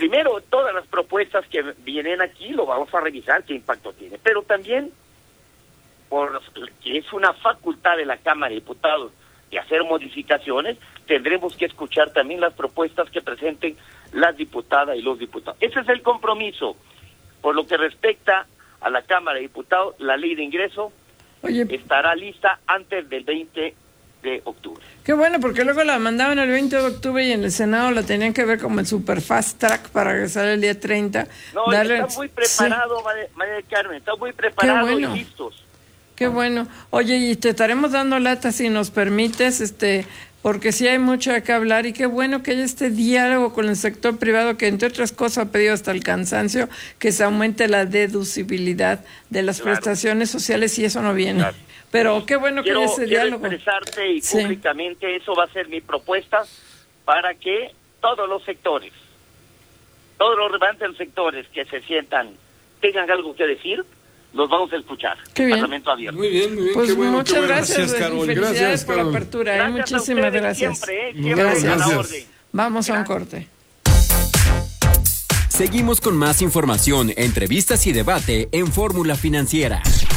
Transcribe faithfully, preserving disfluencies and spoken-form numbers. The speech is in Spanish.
primero, todas las propuestas que vienen aquí lo vamos a revisar qué impacto tiene, pero también, por que es una facultad de la Cámara de Diputados de hacer modificaciones, tendremos que escuchar también las propuestas que presenten las diputadas y los diputados. Ese es el compromiso. Por lo que respecta a la Cámara de Diputados, la ley de ingreso Oye. estará lista antes del veinte de octubre. Qué bueno, porque luego la mandaban el veinte de octubre y en el Senado la tenían que ver como el super fast track para regresar el día treinta. No, darle... está muy preparado, sí. María del Carmen, está muy preparado bueno. y listos. Qué bueno. Oye, y te estaremos dando lata si nos permites, este, porque sí hay mucho de qué hablar y qué bueno que haya este diálogo con el sector privado que, entre otras cosas, ha pedido hasta el cansancio que se aumente la deducibilidad de las claro. prestaciones sociales y eso no viene. Claro. Pero qué bueno quiero, que haya ese quiero diálogo. expresarte y sí. públicamente, eso va a ser mi propuesta para que todos los sectores, todos los representantes sectores que se sientan, tengan algo que decir, los vamos a escuchar. Qué bien. Parlamento abierto. Muy bien, muy bien. Pues qué bueno, muchas qué bueno. gracias, gracias y Carol. felicidades Gracias, por la Carol. apertura. Gracias ¿eh? Muchísimas a gracias. Siempre, ¿eh? siempre gracias. a la orden. Vamos gracias. a un corte. Seguimos con más información, entrevistas y debate en Fórmula Financiera.